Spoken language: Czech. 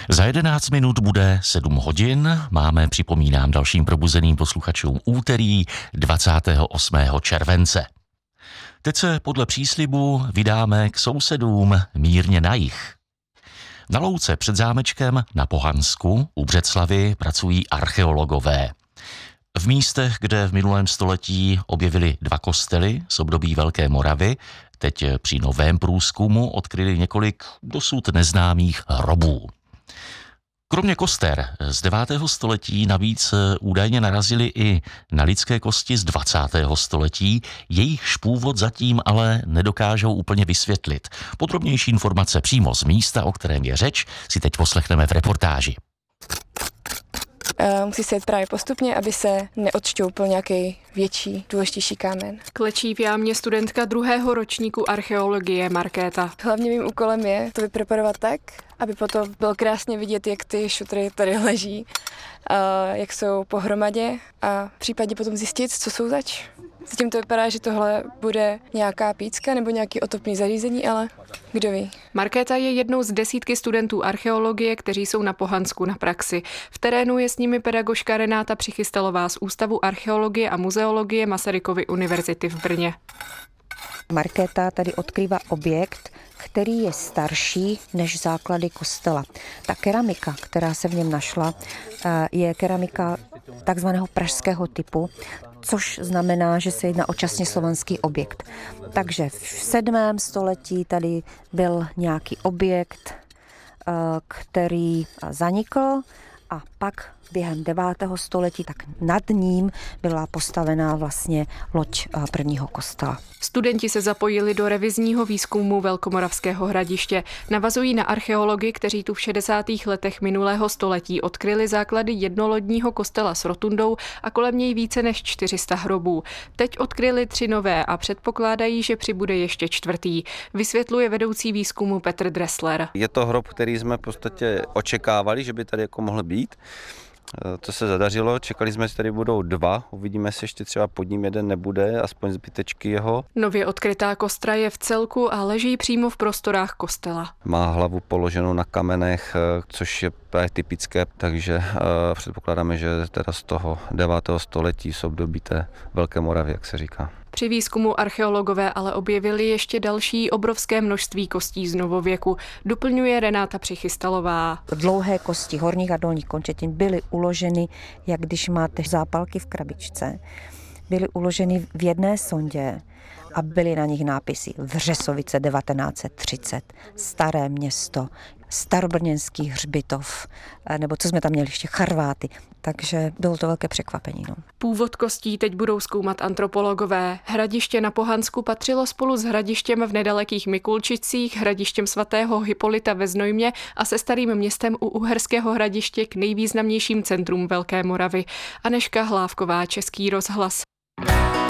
Za 11 minut bude 7 hodin. Máme, připomínám dalším probuzeným posluchačům, úterý 28. července. Teď se podle příslibu vydáme k sousedům mírně na jih. Na louce před zámečkem na Pohansku u Břeclavi pracují archeologové. V místech, kde v minulém století objevili 2 kostely z období Velké Moravy, teď při novém průzkumu odkryli několik dosud neznámých hrobů. Kromě koster z 9. století navíc údajně narazili i na lidské kosti z 20. století, jejichž původ zatím ale nedokážou úplně vysvětlit. Podrobnější informace přímo z místa, o kterém je řeč, si teď poslechneme v reportáži. Musí se jít právě postupně, aby se neodšťoupil nějaký větší, důležitější kámen. Klečí v jámě studentka 2. ročníku archeologie Markéta. Hlavně mým úkolem je to vypreparovat tak, aby potom bylo krásně vidět, jak ty šutry tady leží, jak jsou pohromadě a případně potom zjistit, co jsou zač. Zatím to vypadá, že tohle bude nějaká pícka nebo nějaký otopný zařízení, ale kdo ví. Markéta je jednou z desítky studentů archeologie, kteří jsou na Pohansku na praxi. V terénu je s nimi pedagožka Renáta Přichystalová z Ústavu archeologie a muzeologie Masarykovy univerzity v Brně. Markéta tady odkrývá objekt, který je starší než základy kostela. Ta keramika, která se v něm našla, je keramika takzvaného pražského typu, což znamená, že se jedná o časně slovanský objekt. Takže v 7. století tady byl nějaký objekt, který zanikl a pak během 9. století, tak nad ním byla postavená vlastně loď prvního kostela. Studenti se zapojili do revizního výzkumu Velkomoravského hradiště. Navazují na archeology, kteří tu v 60. letech minulého století odkryli základy jednolodního kostela s rotundou a kolem něj více než 400 hrobů. Teď odkryli 3 nové a předpokládají, že přibude ještě 4. Vysvětluje vedoucí výzkumu Petr Dressler. Je to hrob, který jsme v podstatě očekávali, že by tady jako mohl být. To se zadařilo, čekali jsme, že tady budou 2, uvidíme, jestli ještě třeba pod ním jeden nebude, aspoň zbytečky jeho. Nově odkrytá kostra je v celku a leží přímo v prostorách kostela. Má hlavu položenou na kamenech, což je právě typické, takže předpokládáme, že teda z toho 9. století z období té Velké Moravy, jak se říká. Při výzkumu archeologové ale objevili ještě další obrovské množství kostí z novověku, doplňuje Renáta Přichystalová. Dlouhé kosti horních a dolních končetin byly uloženy, jak když máte zápalky v krabičce, byly uloženy v jedné sondě a byly na nich nápisy Vřesovice 1930, Staré Město, Starobrněnský hřbitov, nebo co jsme tam měli ještě, Charváty. Takže bylo to velké překvapení. Původ kostí teď budou zkoumat antropologové. Hradiště na Pohansku patřilo spolu s hradištěm v nedalekých Mikulčicích, hradištěm svatého Hypolita ve Znojmě a se Starým Městem u Uherského Hradiště k nejvýznamnějším centrům Velké Moravy. Anežka Hlávková, Český rozhlas.